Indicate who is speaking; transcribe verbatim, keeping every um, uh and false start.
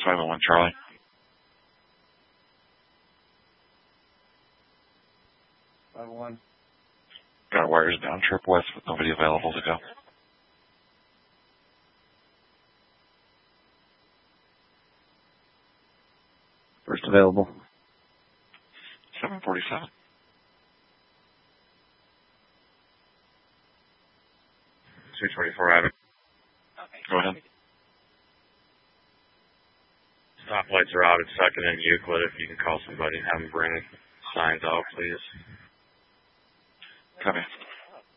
Speaker 1: five oh one Charlie.
Speaker 2: five oh one.
Speaker 1: Got wires down trip west with nobody available to go.
Speaker 2: First available.
Speaker 1: seven forty-seven.
Speaker 3: two twenty-four Avenue.
Speaker 1: Go ahead.
Speaker 3: Stoplights are out at second and Euclid. If you can call somebody and have them bring signs out, please.
Speaker 1: Copy.